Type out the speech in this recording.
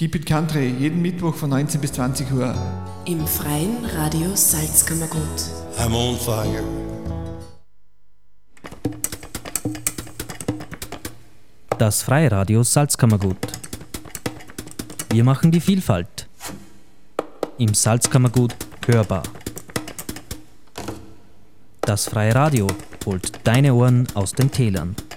Keep It Country, jeden Mittwoch von 19 bis 20 Uhr. Im freien Radio Salzkammergut. I'm on fire. Das Freiradio Salzkammergut. Wir machen die Vielfalt. Im Salzkammergut hörbar. Das Freie Radio holt deine Ohren aus den Tälern.